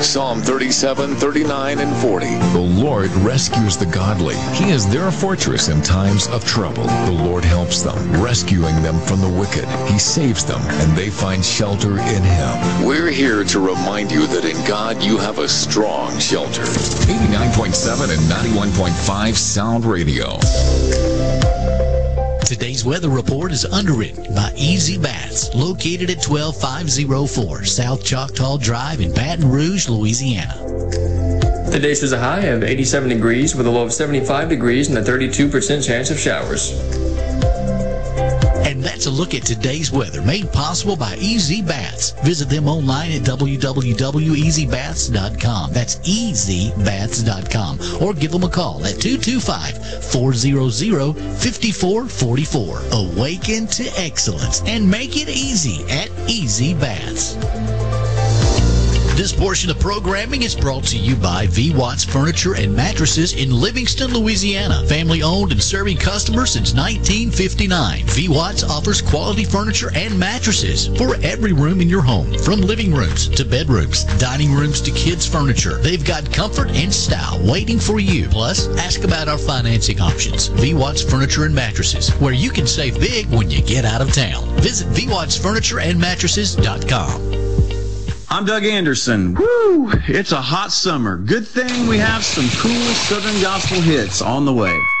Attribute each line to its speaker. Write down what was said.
Speaker 1: Psalm 37, 39, and 40.
Speaker 2: The Lord rescues the godly. He is their fortress in times of trouble. The Lord helps them, rescuing them from the wicked. He saves them, and they find shelter in Him.
Speaker 1: We're here to remind you that in God you have a strong shelter.
Speaker 2: 89.7 and 91.5 Sound Radio.
Speaker 3: Today's weather report is underwritten by Easy Bats, located at 12504 South Choctaw Drive in Baton Rouge, Louisiana.
Speaker 4: Today shows a high of 87 degrees with a low of 75 degrees and a 32% chance of showers.
Speaker 3: And that's a look at today's weather, made possible by Easy Bats. Visit them online at www.easybats.com. That's easybats.com. Or give them a call at 225-400-5444. Awaken to excellence and make it easy at Easy Bats. This portion of programming is brought to you by V. Watts Furniture and Mattresses in Livingston, Louisiana. Family owned and serving customers since 1959. V. Watts offers quality furniture and mattresses for every room in your home, from living rooms to bedrooms, dining rooms to kids' furniture. They've got comfort and style waiting for you. Plus, ask about our financing options. V. Watts Furniture and Mattresses, where you can save big when you get out of town. Visit VWattsFurnitureandMattresses.com.
Speaker 5: I'm Doug Anderson. Woo! It's a hot summer. Good thing we have some cool Southern gospel hits on the way.